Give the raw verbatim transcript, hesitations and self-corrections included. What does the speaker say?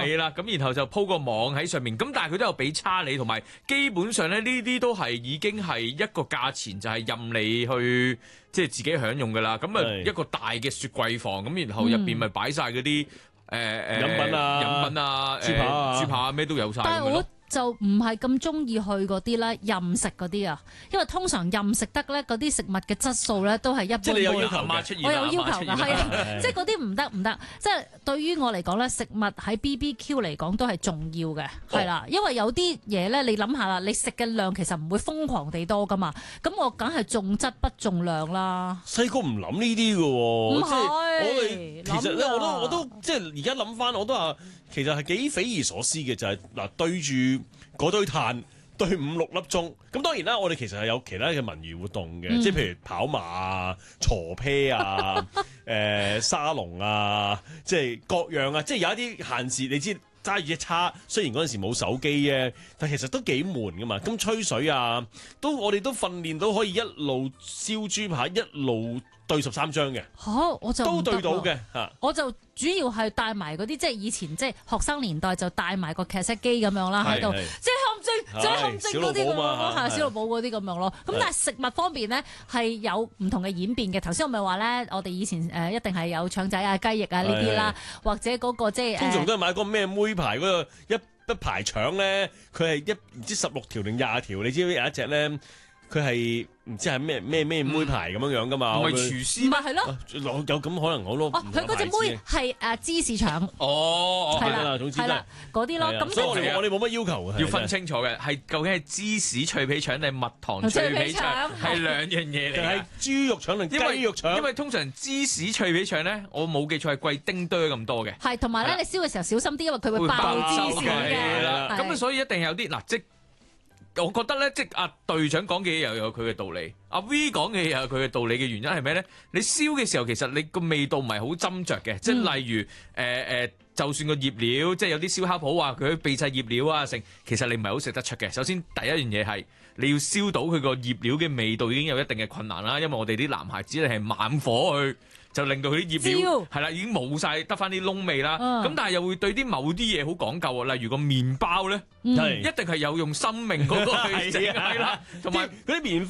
係啦，咁然後就鋪個網喺上面，咁但係佢都有俾叉你，同埋基本上咧呢啲都係已經係一個價錢，就係任你去即係自己享用噶啦。咁啊一個大嘅雪櫃房，咁然後入邊咪擺晒嗰啲誒誒飲品啊、 飲品啊、 豬扒啊、 豬扒啊咩都有晒。 但係我就唔係咁中意去嗰啲咧任食嗰啲啊，因為通常任食得咧嗰啲食物嘅質素咧都係一般般。 即係你有要求媽出現， 我有要求㗎，係啊， 係即係嗰啲唔得唔得，即係對於我嚟講咧，食物喺 B B Q 嚟講都係重要嘅，係啦，因為有啲嘢咧，你諗下啦，你食嘅量其實唔會瘋狂地多噶嘛，咁我梗係重質不重量啦。 細個唔諗呢啲嘅喎， 唔即係係我哋其實咧， 諗㗎我都我都即係而家諗翻，我都話其實係幾匪夷所思嘅，就係、嗱對住嗰堆炭對五六粒鐘，咁當然啦，我哋其實係有其他嘅文娛活動嘅， 嗯、 即係譬如跑馬啊、鋤啤啊、誒、呃、沙龍啊，即係各樣啊，即係有一啲限時，你知。揸住隻叉，雖然嗰陣時冇手機啫，但其實都幾悶噶嘛。咁吹水啊，都我哋都訓練到可以一路燒豬扒，一路對十三張嘅。 嚇、我就都對到嘅。 嘅嚇。 我就主要係帶埋嗰啲，即係以前即係學生年代就帶埋個劇式機咁樣啦喺度，即係冚精、即係冚精嗰啲咁樣咯，係小露寶嗰啲咁樣咯。咁但係食物方面咧係有唔同嘅演變嘅。頭先我咪話咧，我哋以前誒一定係有腸仔啊、雞翼啊呢啲啦，或者嗰個即係通常都係買個咩妹排嗰個一一排腸咧，佢係一唔知十六條定廿條，你知唔知有一隻咧？佢係唔知係咩咩咩妹排咁樣樣噶嘛？ 唔係廚師， 唔係係咯， 有有咁可能好多。 哦，佢嗰隻妹係誒芝士腸， 哦， 係啦， 總之係啦，嗰啲咯。咁所以我哋我哋冇乜要求嘅， 要分清楚嘅，係究竟係芝士脆皮腸定係蜜糖脆皮腸，係兩樣嘢嚟。 定係豬肉腸定雞肉腸？ 因為通常芝士脆皮腸咧，我冇記錯係貴丁多咁多嘅。 係，同埋咧，你燒嘅時候小心啲，因為佢會爆芝士嘅。 咁啊，所以一定有啲嗱即。我覺得咧，即係阿隊長講嘅嘢又有佢嘅道理，阿 V 講嘅嘢又有佢嘅道理嘅原因係咩咧？你燒嘅時候其實你個味道唔係好斟酌嘅，即係例如誒誒、呃，就算個醃料，即係有啲燒烤鋪話佢備製醃料啊，成其實你唔係好食得出嘅。首先第一樣嘢係你要燒到佢個醃料嘅味道已經有一定嘅困難啦，因為我哋啲男孩子係猛火去。就令到佢啲醃料係啦，已經冇晒，得翻啲燶味啦。咁、嗯、但係又會對啲某啲嘢好講究喎，例如個麵包咧，嗯、一定係有用生命嗰個去整係啦，同埋嗰啲棉